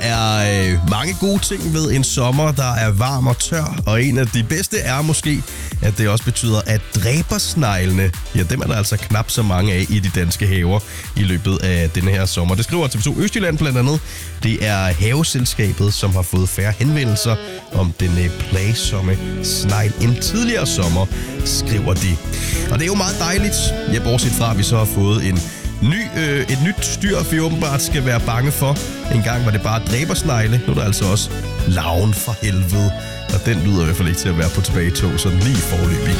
er mange gode ting ved en sommer, der er varm og tør, og en af de bedste er måske, at det også betyder, at dræbersneglene, ja, dem er der altså knap så mange af i de danske haver i løbet af denne her sommer. Det skriver TV2 Østjylland blandt andet. Det er haveselskabet, som har fået færre henvendelser om den plagsomme snegl en tidligere sommer, skriver de. Og det er jo meget dejligt, ja, bortset fra, at vi så har fået et nyt dyr, vi åbenbart skal være bange for. En gang var det bare dræbersnegle, nu er der altså også larven fra helvede. Og den lyder i hvert fald ikke til at være på tilbagetog, sådan lige foreløbig.